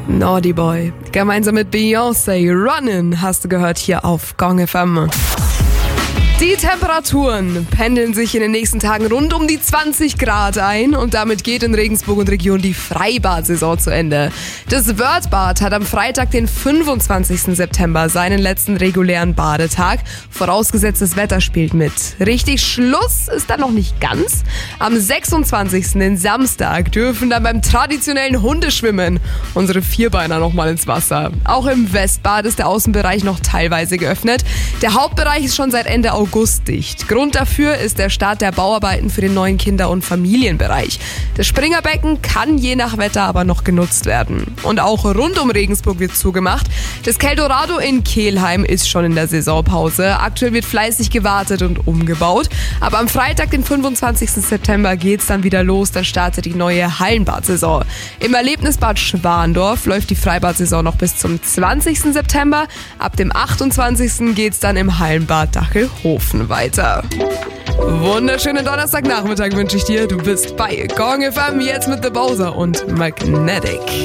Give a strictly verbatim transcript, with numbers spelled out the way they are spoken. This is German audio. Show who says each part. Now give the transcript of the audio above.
Speaker 1: Naughty Boy. Gemeinsam mit Beyoncé, Runnin' hast du gehört hier auf Gong F M. Die Temperaturen pendeln sich in den nächsten Tagen rund um die zwanzig Grad ein und damit geht in Regensburg und Region die Freibad-Saison zu Ende. Das Wörthbad hat am Freitag, den fünfundzwanzigsten September, seinen letzten regulären Badetag. Vorausgesetzt, das Wetter spielt mit. Richtig Schluss ist dann noch nicht ganz. Am sechsundzwanzigsten, den Samstag, dürfen dann beim traditionellen Hundeschwimmen unsere Vierbeiner nochmal ins Wasser. Auch im Westbad ist der Außenbereich noch teilweise geöffnet. Der Hauptbereich ist schon seit Ende August August. Grund dafür ist der Start der Bauarbeiten für den neuen Kinder- und Familienbereich. Das Springerbecken kann je nach Wetter aber noch genutzt werden. Und auch rund um Regensburg wird zugemacht. Das Keldorado in Kelheim ist schon in der Saisonpause. Aktuell wird fleißig gewartet und umgebaut. Aber am Freitag, den fünfundzwanzigsten September, geht's dann wieder los. Dann startet die neue Hallenbad-Saison. Im Erlebnisbad Schwandorf läuft die Freibad-Saison noch bis zum zwanzigsten September. Ab dem achtundzwanzigsten geht's dann im Hallenbad Dachelhofen weiter. Wunderschönen Donnerstagnachmittag wünsche ich dir. Du bist bei Gong F M, jetzt mit The Bowser und Magnetic.